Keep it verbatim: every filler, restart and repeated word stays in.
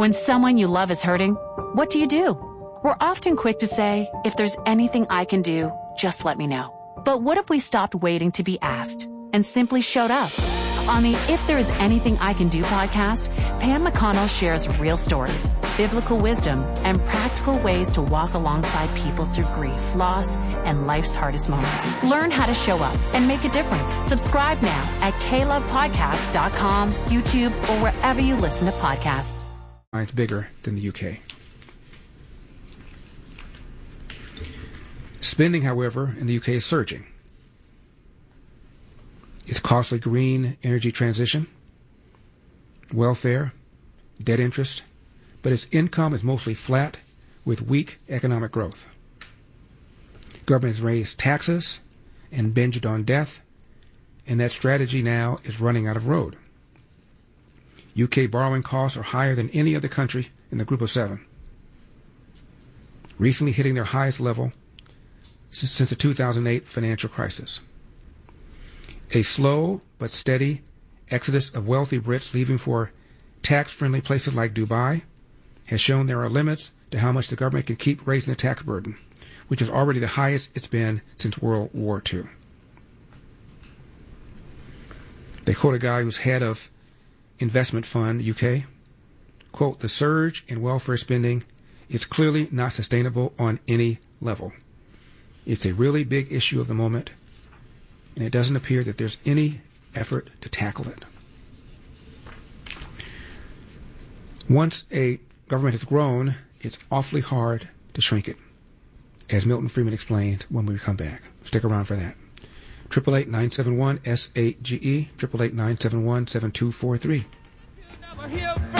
When someone you love is hurting, what do you do? We're often quick to say, if there's anything I can do, just let me know. But what if we stopped waiting to be asked and simply showed up? On the If There Is Anything I Can Do podcast, Pam McConnell shares real stories, biblical wisdom, and practical ways to walk alongside people through grief, loss, and life's hardest moments. Learn how to show up and make a difference. Subscribe now at k love podcast dot com, YouTube, or wherever you listen to podcasts. It's bigger than the U K. Spending, however, in the U K is surging. Its costly green energy transition, welfare, debt interest, but its income is mostly flat with weak economic growth. Government has raised taxes and binged on death, and that strategy now is running out of road. U K borrowing costs are higher than any other country in the group of seven, recently hitting their highest level since, since the two thousand eight financial crisis. A slow but steady exodus of wealthy Brits leaving for tax-friendly places like Dubai has shown there are limits to how much the government can keep raising the tax burden, which is already the highest it's been since World War Two. They quote a guy who's head of investment fund U K, quote, "The surge in welfare spending is clearly not sustainable on any level. It's a really big issue of the moment, and it doesn't appear that there's any effort to tackle it." Once a government has grown, it's awfully hard to shrink it, as Milton Friedman explained when we come back. Stick around for that. eight eight eight, nine seven one, S eight G E, eight eight eight, nine seven one, seven two four three.